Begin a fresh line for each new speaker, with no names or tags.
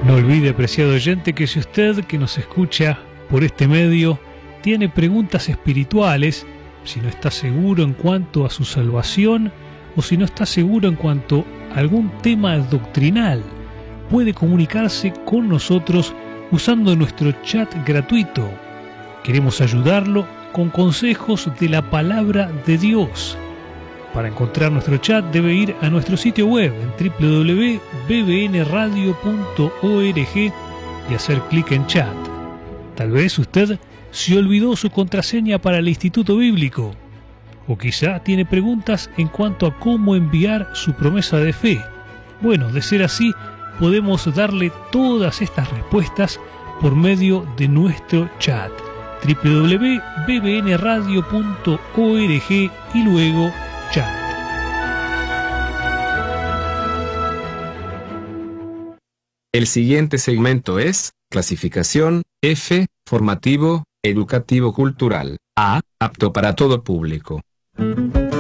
No olvide, apreciado oyente, que si usted que nos escucha por este medio tiene preguntas espirituales, si no está seguro en cuanto a su salvación o si no está seguro en cuanto a algún tema doctrinal, puede comunicarse con nosotros usando nuestro chat gratuito. Queremos ayudarlo con consejos de la palabra de Dios. Para encontrar nuestro chat debe ir a nuestro sitio web en www.bbnradio.org y hacer clic en chat. Tal vez usted se olvidó su contraseña para el Instituto Bíblico, o quizá tiene preguntas en cuanto a cómo enviar su promesa de fe. Bueno, de ser así, podemos darle todas estas respuestas por medio de nuestro chat www.bbnradio.org y luego chat.
El siguiente segmento es clasificación F, formativo, educativo cultural, A, apto para todo público.